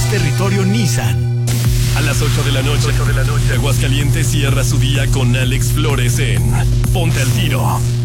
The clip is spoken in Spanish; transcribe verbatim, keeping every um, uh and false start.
territorio Nissan. A las ocho de la noche, ocho de la noche, Aguascalientes cierra su día con Alex Flores en Ponte al Tiro.